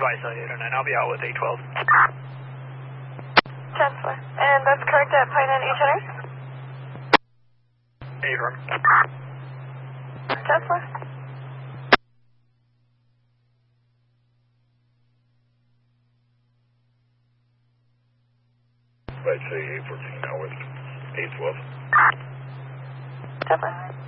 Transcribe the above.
advise Cellular 9, I'll be out with 812. Chancellor. And that's correct at Pine and H&R? Affirm. Chancellor. I'd say 814 now with 812. Chancellor.